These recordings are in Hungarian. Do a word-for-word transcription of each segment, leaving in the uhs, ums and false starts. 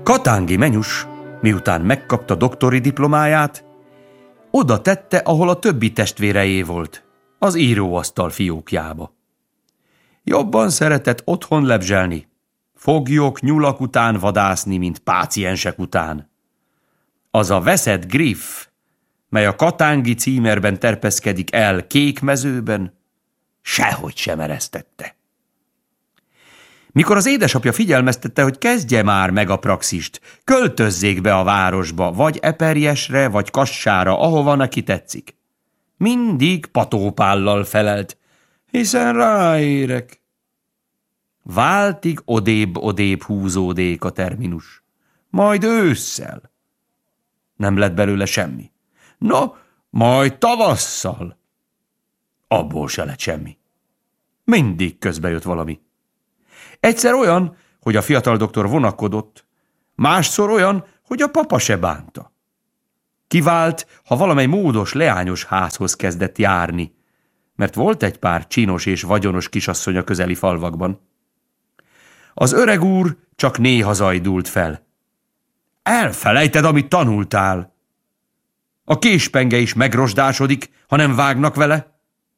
Katángi Menyus, miután megkapta doktori diplomáját, oda tette, ahol a többi testvérejé volt, az íróasztal fiókjába. Jobban szeretett otthon lebzselni, foglyok, nyulak után vadászni, mint páciensek után. Az a veszett griff, mely a katángi címerben terpeszkedik el kék mezőben, sehogy sem eresztette. Mikor az édesapja figyelmeztette, hogy kezdje már meg a praxist, költözzék be a városba, vagy Eperjesre, vagy Kassára, ahova neki tetszik. Mindig patópállal felelt, hiszen ráérek. Váltig odébb-odébb húzódék a terminus, majd ősszel. Nem lett belőle semmi. No, majd tavasszal. Abból se lett semmi. Mindig közbejött valami. Egyszer olyan, hogy a fiatal doktor vonakodott, másszor olyan, hogy a papa se bánta. Kivált, ha valamely módos, leányos házhoz kezdett járni, mert volt egy pár csinos és vagyonos kisasszony a közeli falvakban. Az öreg úr csak néha zajdult fel. Elfelejted, amit tanultál. A késpenge is megrosdásodik, ha nem vágnak vele.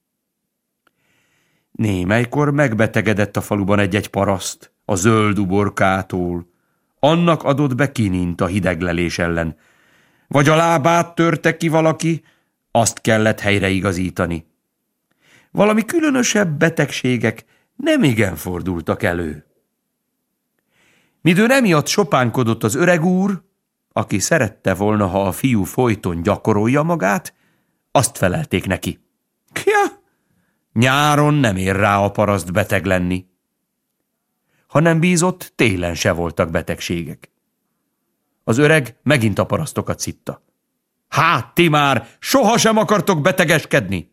Némelykor megbetegedett a faluban egy-egy paraszt, a zöld uborkától. Annak adott be kinint a hideglelés ellen. Vagy a lábát törte ki valaki, azt kellett helyreigazítani. Valami különösebb betegségek nem igen fordultak elő. Midőn emiatt sopánkodott az öreg úr, aki szerette volna, ha a fiú folyton gyakorolja magát, azt felelték neki. Kja! Nyáron nem ér rá a paraszt beteg lenni. Ha nem bízott, télen se voltak betegségek. Az öreg megint a parasztokat szitta. Hát ti már sohasem akartok betegeskedni?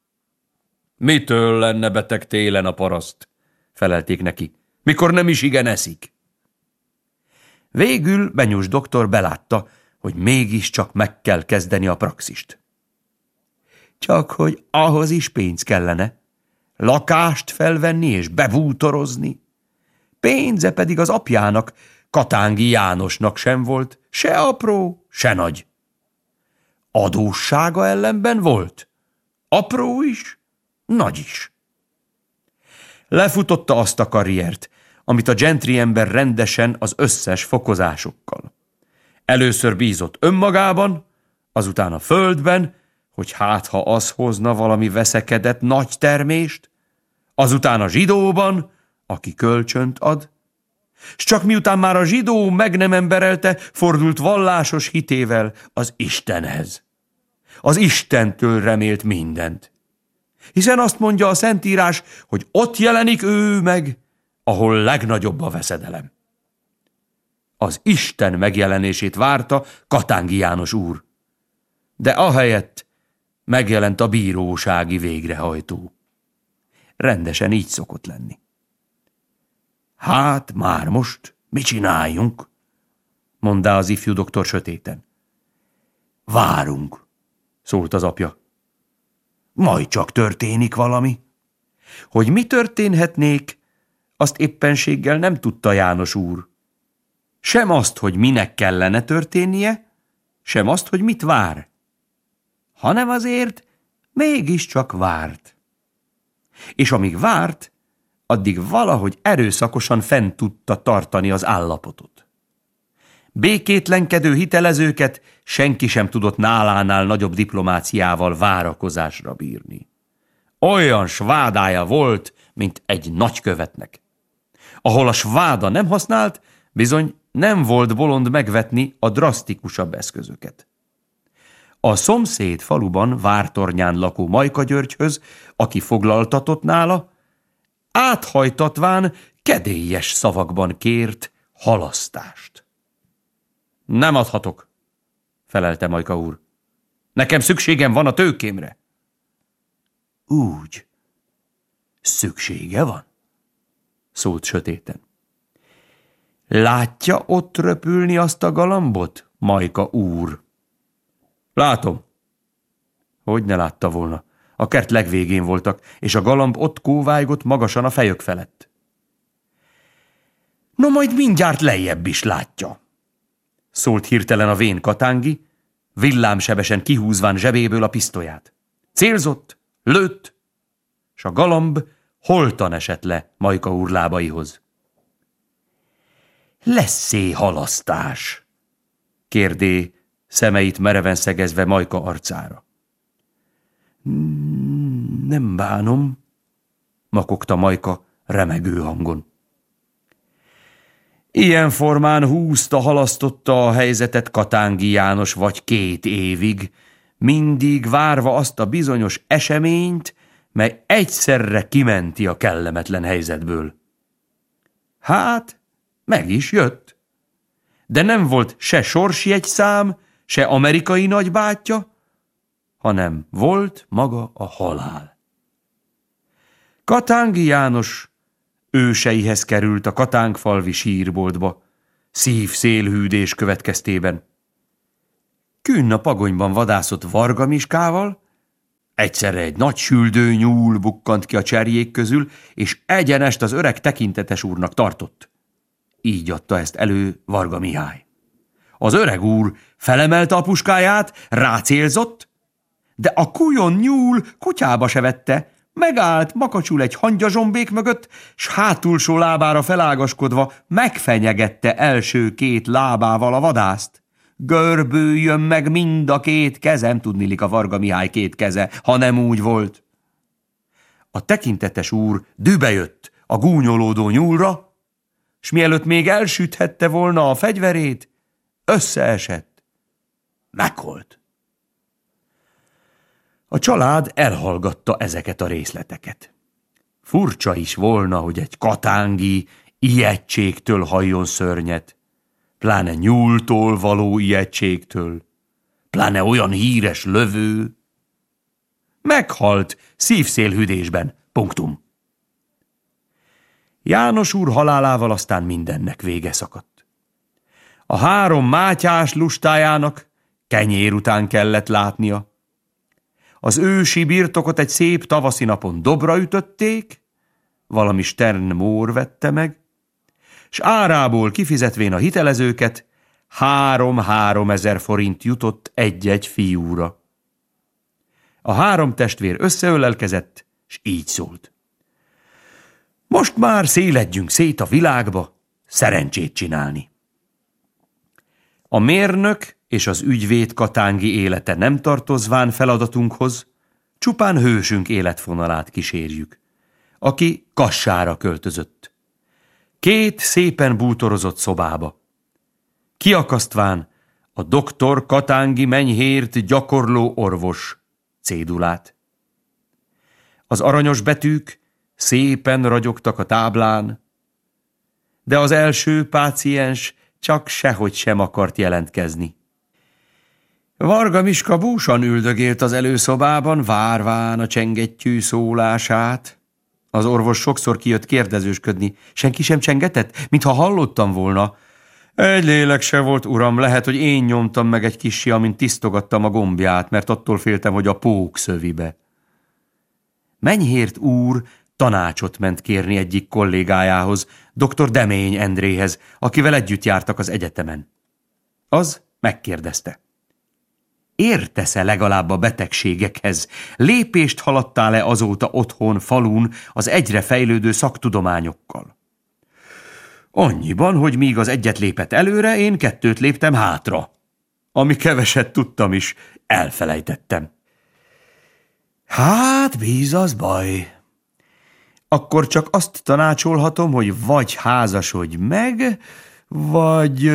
Mitől lenne beteg télen a paraszt? Felelték neki, mikor nem is igen eszik. Végül Menyus doktor belátta, hogy mégiscsak meg kell kezdeni a praxist. Csak hogy ahhoz is pénz kellene, lakást felvenni és bebútorozni. Pénze pedig az apjának, Katángi Jánosnak sem volt, se apró, se nagy. Adóssága ellenben volt, apró is, nagy is. Lefutotta azt a karriert, amit a gentry ember rendesen az összes fokozásokkal. Először bízott önmagában, azután a földben, hogy hát ha az hozna valami veszekedett nagy termést, azután a zsidóban, aki kölcsönt ad, s csak miután már a zsidó meg nem emberelte, fordult vallásos hitével az Istenhez. Az Istentől remélt mindent. Hiszen azt mondja a Szentírás, hogy ott jelenik ő meg, ahol legnagyobb a veszedelem. Az Isten megjelenését várta Katángi János úr, de ahelyett megjelent a bírósági végrehajtó. Rendesen így szokott lenni. Hát már most mit csináljunk? Mondta az ifjú doktor sötéten. Várunk, szólt az apja. Majd csak történik valami. Hogy mi történhetnék, azt éppenséggel nem tudta János úr. Sem azt, hogy minek kellene történnie, sem azt, hogy mit vár. Hanem azért mégiscsak várt. És amíg várt, addig valahogy erőszakosan fent tudta tartani az állapotot. Békétlenkedő hitelezőket senki sem tudott nálánál nagyobb diplomáciával várakozásra bírni. Olyan svádája volt, mint egy nagykövetnek. Ahol a sváda nem használt, bizony nem volt bolond megvetni a drasztikusabb eszközöket. A szomszéd faluban vártornyán lakó Majka Györgyhöz, aki foglaltatott nála, áthajtatván kedélyes szavakban kért halasztást. Nem adhatok, felelte Majka úr. Nekem szükségem van a tőkémre. Úgy, szüksége van? Szólt sötéten. Látja ott röpülni azt a galambot, Majka úr? Látom. Hogy ne látta volna? A kert legvégén voltak, és a galamb ott kóvájgott magasan a fejök felett. No, majd mindjárt lejjebb is látja. szólt hirtelen a vén Katángi, villámsebesen kihúzván zsebéből a pisztolyát. Célzott, lőtt, s a galamb holtan esett le Majka úr lábaihoz. Lesz-e halasztás? Kérdé, szemeit mereven szegezve Majka arcára. Nem bánom, makogta Majka remegő hangon. Ilyen formán húzta, halasztotta a helyzetet Katángi János vagy két évig, mindig várva azt a bizonyos eseményt, mely egyszerre kimenti a kellemetlen helyzetből. Hát, meg is jött. De nem volt se sorsjegyszám, se amerikai nagybátyja, hanem volt maga a halál. Katángi János őseihez került a katángfalvi sírboltba, szív-szélhűdés következtében. Künn a pagonyban vadászott Varga Miskával, egyszerre egy nagy süldő nyúl bukkant ki a cserjék közül, és egyenest az öreg tekintetes úrnak tartott. Így adta ezt elő Varga Mihály. Az öreg úr felemelte a puskáját, rácélzott, de a kujon nyúl kutyába se vette, megállt makacsul egy hangyazsombék mögött, s hátulsó lábára felágaskodva megfenyegette első két lábával a vadászt. Görbüljön meg mind a két kezem, tudniillik a Varga Mihály két keze, ha nem úgy volt. A tekintetes úr dühbe jött a gúnyolódó nyúlra, s mielőtt még elsüthette volna a fegyverét, összeesett. Meghalt. A család elhallgatta ezeket a részleteket. Furcsa is volna, hogy egy katángi ijegységtől halljon szörnyet, pláne nyúltól való ijegységtől, pláne olyan híres lövő. Meghalt szívszélhűdésben, punktum. János úr halálával aztán mindennek vége szakadt. A három mátyás lustájának kenyér után kellett látnia. Az ősi birtokot egy szép tavaszi napon dobra ütötték, valami Stern Mór vette meg, s árából kifizetvén a hitelezőket, három-három ezer forint jutott egy-egy fiúra. A három testvér összeölelkezett, s így szólt. Most már széledjünk szét a világba, szerencsét csinálni. A mérnök és az ügyvéd Katángi élete nem tartozván feladatunkhoz, csupán hősünk életfonalát kísérjük, aki Kassára költözött. Két szépen bútorozott szobába. Kiakasztván a doktor Katángi Menyhért gyakorló orvos cédulát. Az aranyos betűk szépen ragyogtak a táblán, de az első páciens csak sehogy sem akart jelentkezni. Varga Miska búsan üldögélt az előszobában, várván a csengettyű szólását. Az orvos sokszor kijött kérdezősködni. Senki sem csengetett, mintha hallottam volna. Egy lélek se volt, uram, lehet, hogy én nyomtam meg egy kissé, amint tisztogattam a gombját, mert attól féltem, hogy a pók szövibe. Menyhért úr tanácsot ment kérni egyik kollégájához, doktor Demény Endréhez, akivel együtt jártak az egyetemen. Az megkérdezte. Értesz-e legalább a betegségekhez? Lépést haladtál-e azóta otthon, falun az egyre fejlődő szaktudományokkal? Annyiban, hogy míg az egyet lépett előre, én kettőt léptem hátra. Ami keveset tudtam is, elfelejtettem. Hát, bíz az baj. Akkor csak azt tanácsolhatom, hogy vagy házasodj meg, vagy...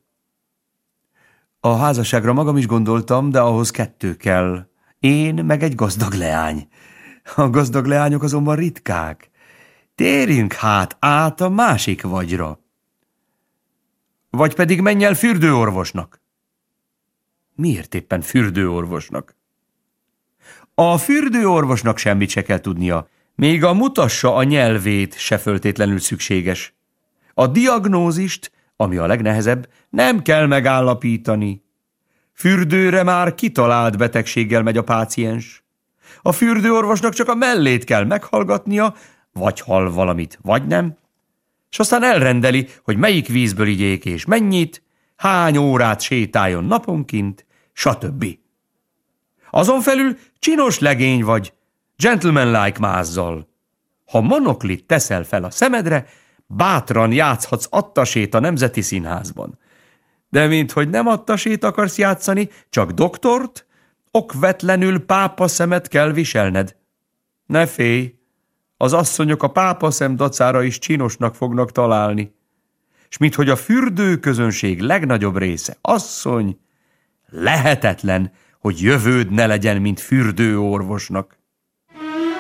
A házasságra magam is gondoltam, de ahhoz kettő kell. Én meg egy gazdag leány. A gazdag leányok azonban ritkák. Térjünk hát át a másik vagyra. Vagy pedig menj el fürdőorvosnak. Miért éppen fürdőorvosnak? A fürdőorvosnak semmit se kell tudnia, még a mutassa a nyelvét se föltétlenül szükséges. A diagnózist, ami a legnehezebb, nem kell megállapítani. Fürdőre már kitalált betegséggel megy a páciens. A fürdőorvosnak csak a mellét kell meghallgatnia, vagy hall valamit, vagy nem, és aztán elrendeli, hogy melyik vízből igyék és mennyit, hány órát sétáljon naponként, stb. Azon felül csinos legény vagy, gentleman-like mázzal. Ha monoklit teszel fel a szemedre, bátran játszhatsz attasét a Nemzeti Színházban. De minthogy nem attasét akarsz játszani, csak doktort, okvetlenül pápa szemet kell viselned. Ne félj, az asszonyok a pápaszem dacára is csinosnak fognak találni. S minthogy a fürdőközönség legnagyobb része asszony, lehetetlen, hogy jövőd ne legyen, mint fürdőorvosnak.